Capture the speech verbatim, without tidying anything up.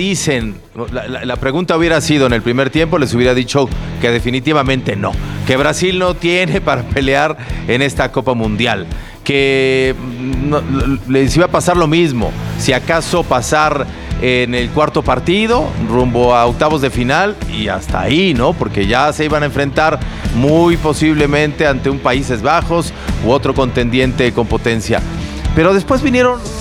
dicen, la, la, la pregunta hubiera sido en el primer tiempo, les hubiera dicho que definitivamente no, que Brasil no tiene para pelear en esta Copa Mundial, que no, les iba a pasar lo mismo, si acaso pasar en el cuarto partido, rumbo a octavos de final y hasta ahí, ¿no? Porque ya se iban a enfrentar muy posiblemente ante un Países Bajos u otro contendiente con potencia. Pero después vinieron